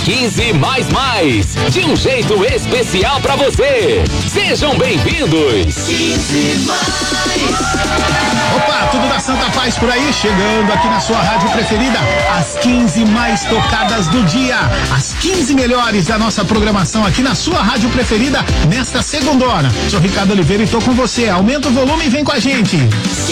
15 mais, de um jeito especial pra você. Sejam bem-vindos. 15 mais. Opa, tudo da Santa Paz por aí, chegando aqui na sua rádio preferida, as 15 mais tocadas do dia, as 15 melhores da nossa programação aqui na sua rádio preferida nesta segunda hora. Sou Ricardo Oliveira e tô com você. Aumenta o volume e vem com a gente.